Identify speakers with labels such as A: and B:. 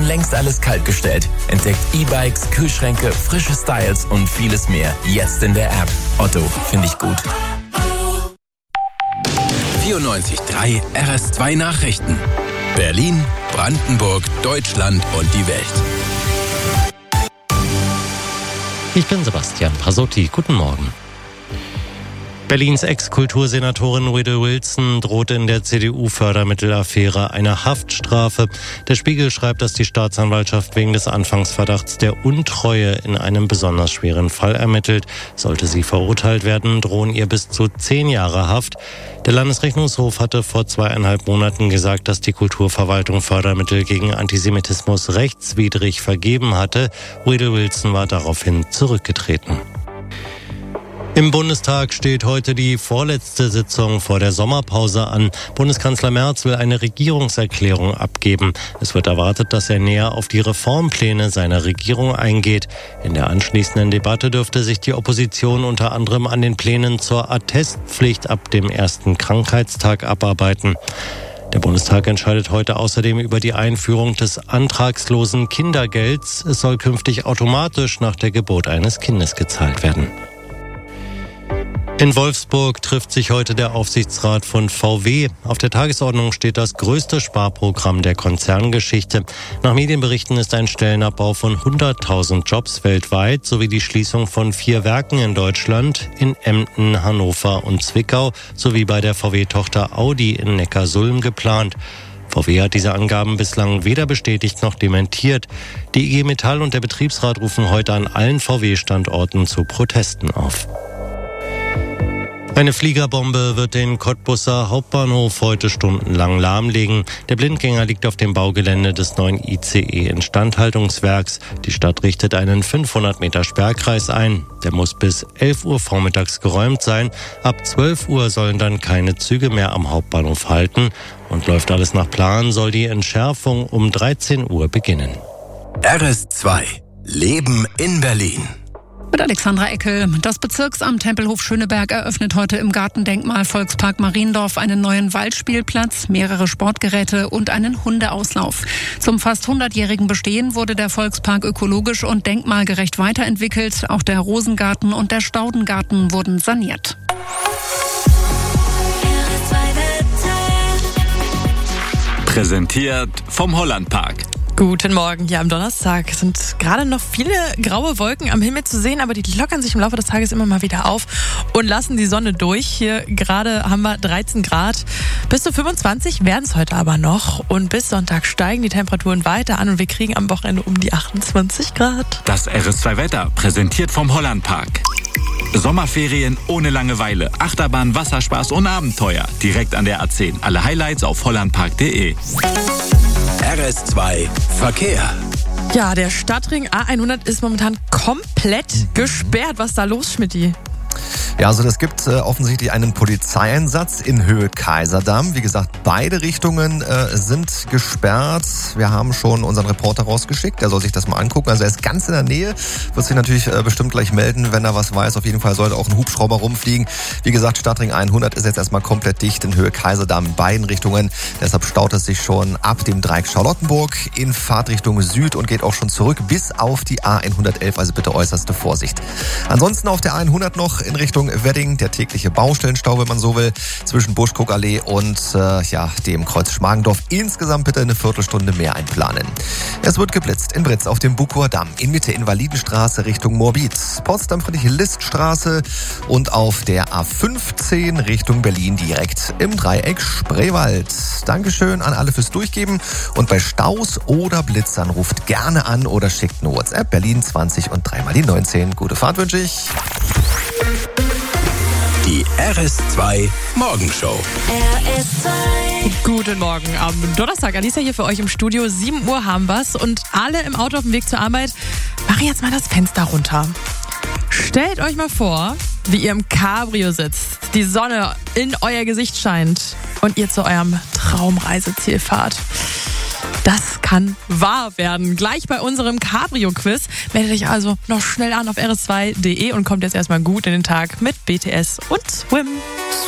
A: längst alles kaltgestellt. Entdeckt E-Bikes, Kühlschränke, frische Styles und vieles mehr. Jetzt in der App. Otto, finde ich gut.
B: 94.3 RS2 Nachrichten. Berlin, Brandenburg, Deutschland und die Welt.
C: Ich bin Sebastian Pasotti. Guten Morgen. Berlins Ex-Kultursenatorin Whedell Wilson droht in der CDU-Fördermittelaffäre eine Haftstrafe. Der Spiegel schreibt, dass die Staatsanwaltschaft wegen des Anfangsverdachts der Untreue in einem besonders schweren Fall ermittelt. Sollte sie verurteilt werden, drohen ihr bis zu 10 Jahre Haft. Der Landesrechnungshof hatte vor 2,5 Monaten gesagt, dass die Kulturverwaltung Fördermittel gegen Antisemitismus rechtswidrig vergeben hatte. Whedell Wilson war daraufhin zurückgetreten. Im Bundestag steht heute die vorletzte Sitzung vor der Sommerpause an. Bundeskanzler Merz will eine Regierungserklärung abgeben. Es wird erwartet, dass er näher auf die Reformpläne seiner Regierung eingeht. In der anschließenden Debatte dürfte sich die Opposition unter anderem an den Plänen zur Attestpflicht ab dem ersten Krankheitstag abarbeiten. Der Bundestag entscheidet heute außerdem über die Einführung des antragslosen Kindergelds. Es soll künftig automatisch nach der Geburt eines Kindes gezahlt werden. In Wolfsburg trifft sich heute der Aufsichtsrat von VW. Auf der Tagesordnung steht das größte Sparprogramm der Konzerngeschichte. Nach Medienberichten ist ein Stellenabbau von 100.000 Jobs weltweit sowie die Schließung von 4 Werken in Deutschland, in Emden, Hannover und Zwickau, sowie bei der VW-Tochter Audi in Neckarsulm geplant. VW hat diese Angaben bislang weder bestätigt noch dementiert. Die IG Metall und der Betriebsrat rufen heute an allen VW-Standorten zu Protesten auf. Eine Fliegerbombe wird den Cottbusser Hauptbahnhof heute stundenlang lahmlegen. Der Blindgänger liegt auf dem Baugelände des neuen ICE-Instandhaltungswerks. Die Stadt richtet einen 500 Meter Sperrkreis ein. Der muss bis 11 Uhr vormittags geräumt sein. Ab 12 Uhr sollen dann keine Züge mehr am Hauptbahnhof halten. Und läuft alles nach Plan, soll die Entschärfung um 13 Uhr beginnen.
B: RS2 Leben in Berlin.
D: Mit Alexandra Eckel. Das Bezirksamt Tempelhof Schöneberg eröffnet heute im Gartendenkmal Volkspark Mariendorf einen neuen Waldspielplatz, mehrere Sportgeräte und einen Hundeauslauf. Zum fast 100-jährigen Bestehen wurde der Volkspark ökologisch und denkmalgerecht weiterentwickelt. Auch der Rosengarten und der Staudengarten wurden saniert.
B: Präsentiert vom Hollandpark.
E: Guten Morgen. Ja, am Donnerstag sind gerade noch viele graue Wolken am Himmel zu sehen, aber die lockern sich im Laufe des Tages immer mal wieder auf und lassen die Sonne durch. Hier gerade haben wir 13 Grad. Bis zu 25 werden es heute aber noch. Und bis Sonntag steigen die Temperaturen weiter an und wir kriegen am Wochenende um die 28 Grad.
B: Das RS2-Wetter präsentiert vom Hollandpark. Sommerferien ohne Langeweile, Achterbahn, Wasserspaß und Abenteuer. Direkt an der A10. Alle Highlights auf hollandpark.de. RS2 Verkehr.
E: Ja, der Stadtring A100 ist momentan komplett gesperrt. Was ist da los, Schmidti?
F: Ja, also das gibt offensichtlich einen Polizeieinsatz in Höhe Kaiserdamm. Wie gesagt, beide Richtungen sind gesperrt. Wir haben schon unseren Reporter rausgeschickt, der soll sich das mal angucken. Also er ist ganz in der Nähe, wird sich natürlich bestimmt gleich melden, wenn er was weiß. Auf jeden Fall sollte auch ein Hubschrauber rumfliegen. Wie gesagt, Stadtring 100 ist jetzt erstmal komplett dicht in Höhe Kaiserdamm in beiden Richtungen. Deshalb staut es sich schon ab dem Dreieck Charlottenburg in Fahrtrichtung Süd und geht auch schon zurück bis auf die A111. Also bitte äußerste Vorsicht. Ansonsten auf der A100 noch in Richtung Wedding, der tägliche Baustellenstau, wenn man so will, zwischen Buschkuckallee und dem Kreuz Schmargendorf. Insgesamt bitte eine Viertelstunde mehr einplanen. Es wird geblitzt in Britz auf dem Bukower Damm, in Mitte Invalidenstraße Richtung Moabit, Potsdam-Friedrich-List-Straße und auf der A15 Richtung Berlin direkt im Dreieck Spreewald. Dankeschön an alle fürs Durchgeben und bei Staus oder Blitzern ruft gerne an oder schickt eine WhatsApp Berlin 20 und 3 mal die 19. Gute Fahrt wünsche ich.
B: Die RS2 Morgenshow.
E: RS2. Guten Morgen am Donnerstag. Alisa hier für euch im Studio. 7 Uhr haben wir's und alle im Auto auf dem Weg zur Arbeit machen jetzt mal das Fenster runter. Stellt euch mal vor, wie ihr im Cabrio sitzt, die Sonne in euer Gesicht scheint und ihr zu eurem Traumreiseziel fahrt. Das kann wahr werden. Gleich bei unserem Cabrio-Quiz. Meldet euch also noch schnell an auf rs2.de und kommt jetzt erstmal gut in den Tag mit BTS und Swim.